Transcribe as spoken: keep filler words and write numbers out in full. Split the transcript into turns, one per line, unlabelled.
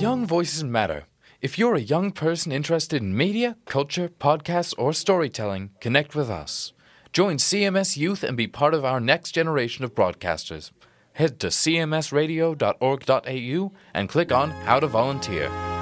Young voices matter. If you're a young person interested in media, culture, podcasts, or storytelling, connect with us. Join C M S Youth and be part of our next generation of broadcasters. Head to c m s radio dot org dot a u and click on How to Volunteer.